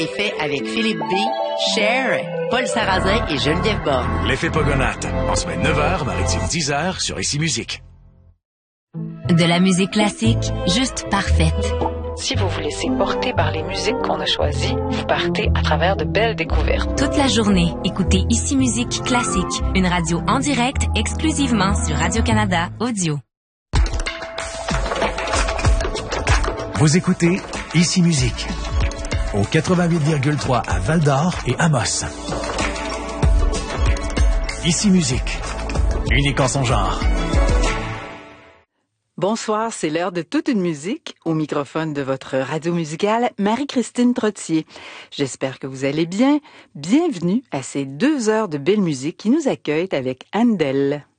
est fait avec Philippe B, Cher, Paul Sarrazin et Geneviève Borne. L'effet Pogonate, en semaine 9h, maritime 10h, sur Ici Musique. De la musique classique, juste parfaite. Si vous vous laissez porter par les musiques qu'on a choisies, vous partez à travers de belles découvertes. Toute la journée, écoutez Ici Musique Classique, une radio en direct exclusivement sur Radio-Canada Audio. Vous écoutez Ici Musique, au 88,3 à Val-d'Or et Amos. Ici Musique, unique en son genre. Bonsoir, c'est l'heure de toute une musique. Au microphone de votre radio musicale, Marie-Christine Trottier. J'espère que vous allez bien. Bienvenue à ces 2 heures de belle musique qui nous accueillent avec Handel.